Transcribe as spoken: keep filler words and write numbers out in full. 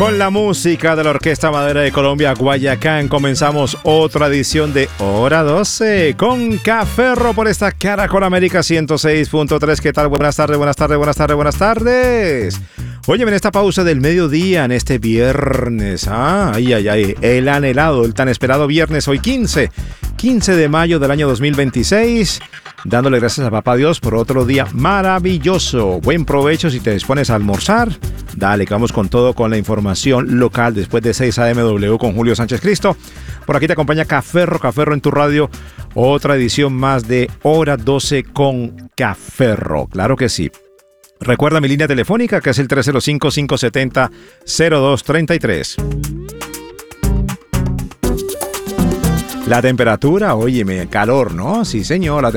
Con la música de la Orquesta Madera de Colombia, Guayacán, comenzamos otra edición de Hora doce con Caferro por esta Caracol América ciento seis punto tres. ¿Qué tal? Buenas tardes, buenas tardes, buenas tardes, buenas tardes. Óyeme, en esta pausa del mediodía, en este viernes, ah, ay, ay, ay, el anhelado, el tan esperado viernes, hoy quince, quince de mayo del año dos mil veintiséis, dándole gracias a Papá Dios por otro día maravilloso. Buen provecho si te dispones a almorzar. Dale, que vamos con todo, con la información local después de seis a eme doble con Julio Sánchez Cristo. Por aquí te acompaña Caferro, Caferro en tu radio, otra edición más de Hora doce con Caferro, claro que sí. Recuerda mi línea telefónica, que es el tres cero cinco, cinco siete cero, cero dos tres tres. La temperatura, óyeme, calor, ¿no? Sí, señor, la